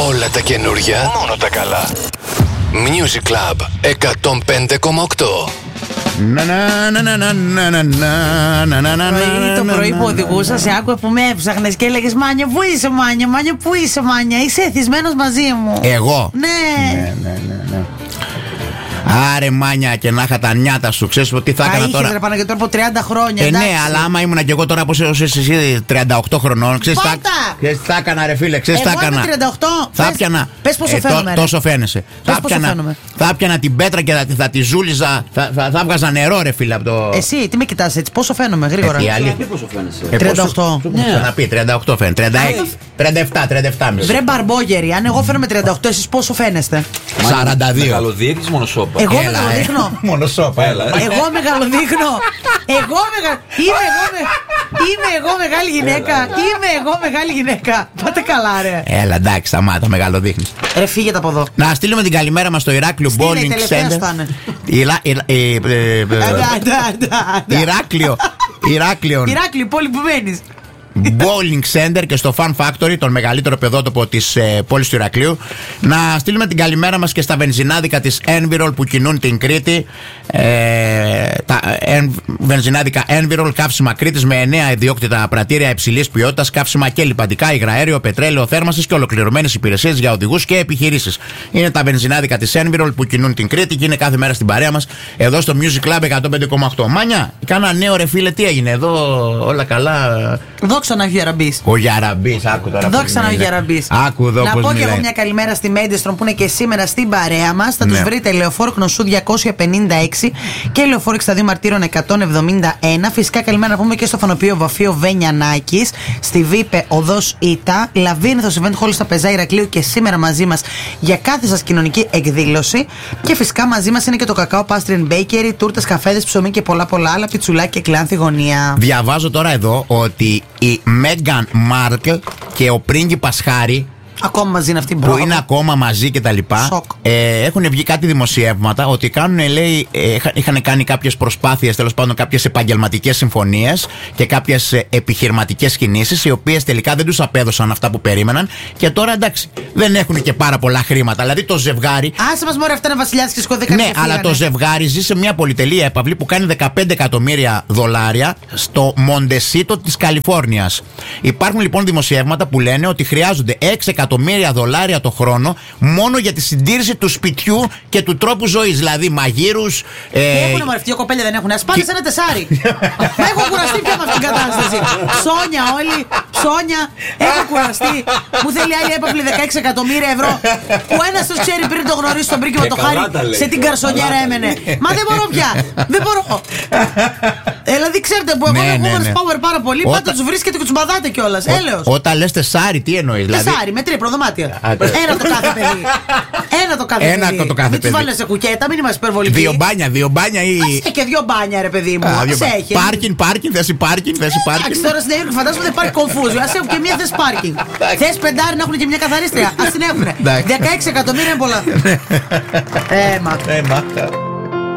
Όλα τα καινούργια, μόνο τα καλά. Music Club 105,8. Το πρωί που οδηγούσα, σε άκουγα που με έψαχνες και έλεγες Μάνιο, πού είσαι Μάνιο, Μάνιο, πού είσαι Μάνια, είσαι εθισμένος μαζί μου. Εγώ? Ναι. Άρε Μάνια, και να είχα τα νιάτα σου. Ξέρεις τι θα έκανα τώρα? Είχες ρε και τώρα από 30 χρόνια. Ναι, αλλά άμα ήμουνα και εγώ τώρα, πως είσαι εσύ 38 χρονών. Ξέρεις τι θα έκανα, ρε φίλε? Ξέρεις τι θα έκανα? 38. Θα έπιανα. Πες πόσο φαίνομαι. Τόσο φαίνεσαι. Θα έπιανα την πέτρα και θα τη ζούλιζα. Θα βγάζα νερό, ρε φίλε, από το. Εσύ τι με κοιτάς έτσι, πόσο φαίνομαι γρήγορα? Τι πόσο φαίνεσαι? 38. Να πει 38 φαίνεται. 37. Βρε μπαρμπόγεροι, αν εγώ φαίνομαι 38, εσείς πόσο φαίνεστε? 42. Μεγαλοδείχνεις μονοσόπα. Εγώ μεγαλοδείχνω. Μονοσόπα, έλα. Εγώ μεγαλοδείχνω. Είμαι εγώ μεγάλη γυναίκα. Πάτε καλά, ρε. Έλα, εντάξει, σταμάτα, μεγαλοδείχνεις. Ρε, φύγετε από εδώ. Να στείλουμε την καλημέρα μας στο Ηράκλειο Bowling Center. Ηράκλειο, πόλη που μένεις. Bowling Center και στο Fun Factory, τον μεγαλύτερο παιδότοπο της πόλης του Ηρακλείου. Να στείλουμε την καλημέρα μας και στα βενζινάδικα της Envirol που κινούν την Κρήτη. Τα βενζινάδικα Envirol, καύσιμα Κρήτης με 9 ιδιόκτητα πρατήρια υψηλής ποιότητας, καύσιμα και λιπαντικά, υγραέριο, πετρέλαιο, θέρμανσης και ολοκληρωμένες υπηρεσίες για οδηγούς και επιχειρήσεις. Είναι τα βενζινάδικα της Envirol που κινούν την Κρήτη και είναι κάθε μέρα στην παρέα μας εδώ στο Music Club 105,8. Μάνια, κάνα νέο, ρε φίλε, τι έγινε εδώ? Όλα καλά? Δόξα να βγει ο Γιαραμπής. Ο Γιαραμπής, άκου τώρα. Δόξα να βγει ο Γιαραμπής. Άκου εδώ. Να πώς πω και μιλάει. εγώ μια καλημέρα στη Μέντεστρον που είναι και σήμερα στην παρέα μας. Θα τους βρείτε Λεωφόρο Κνωσού 256 και Λεωφόρο 62 Μαρτύρων 171. Φυσικά καλημέρα να πούμε και στο Φωνοποιείο Βαφείο Βενιανάκης, στη Βίπε Οδός Ήτα, Λαβύρινθος Event Hall στα Πεζά Ηρακλείου και σήμερα μαζί μας για κάθε σας κοινωνική εκδήλωση. Και φυσικά μαζί μας είναι και το Κακάο Pastry Bakery, τούρτες, καφέδες, ψωμί και πολλά άλλα, πιτσουλάκι και κλάνθη γωνία. Διαβάζω τώρα εδώ ότι η Μέγαν Μάρκλ και ο πρίγκιπας Χάρι, ακόμα μαζί είναι αυτοί, που είναι ακόμα μαζί και τα λοιπά, έχουν βγει κάτι δημοσιεύματα ότι κάνουν, λέει, είχαν κάνει κάποιες προσπάθειες, τέλος πάντων κάποιες επαγγελματικές συμφωνίες και κάποιες επιχειρηματικές κινήσεις, οι οποίες τελικά δεν τους απέδωσαν αυτά που περίμεναν και τώρα εντάξει δεν έχουν και πάρα πολλά χρήματα. Δηλαδή το ζευγάρι. Άσε μας μωρέ, αυτά είναι βασιλιάς και σκοτεινά. Ναι, αλλά το ζευγάρι ζει σε μια πολυτελή έπαυλη που κάνει $15 εκατομμύρια στο Μοντεσίτο της Καλιφόρνιας. Υπάρχουν λοιπόν δημοσιεύματα που λένε ότι χρειάζονται $6 εκατομμύρια το χρόνο μόνο για τη συντήρηση του σπιτιού και του τρόπου ζωής. Δηλαδή μαγείρους. Έχουν μορφτεί, δύο κοπέλια δεν έχουν. Ας πάνε σε ένα τεσάρι. Έχω κουραστεί πια με αυτήν την κατάσταση. Ψώνια όλοι, ψώνια. Έχω κουραστεί. Μου θέλει άλλη έπαυλη $16 εκατομμύρια που ένας τους ξέρει πριν το γνωρίσει τον πρίγκιπα το Χάρι σε την καρσονιέρα έμενε. Μα δεν μπορώ πια. Δεν μπορώ. Δηλαδή ξέρετε που εγώ έχω power πάρα πολύ. Πάτε τους βρίσκετε και τους μπαδάτε κιόλας. Έλεος. Όταν λες τεσάρι, τι εννοείς? Τεσάρι με τρίπλο δωμάτιο. Ένα το κάθε παιδί. Ένα το κάθε παιδί. Μην τους παιδί. βάλεις σε κουκέτα, μην είμαστε υπερβολικοί. Δύο μπάνια ή. Ας και δύο μπάνια, ρε παιδί μου. Πάρκινγκ, θέση πάρκινγκ. Εντάξει, τώρα στην Νέα φαντάζομαι δεν υπάρχει κομφούζιο. Ας έχουν και μια θέση πάρκινγκ. Θες πεντάρι να έχουν και μια καθαρίστρια. Ας την έχουν. $16 εκατομμύρια είναι πολλά. Έμα.